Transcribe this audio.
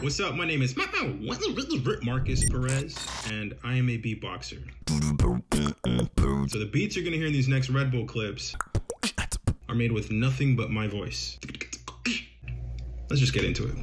What's up? My name is Marcus Perez, and I am a beatboxer. So the beats you're gonna hear in these next Red Bull clips are made with nothing but my voice. Let's just get into it.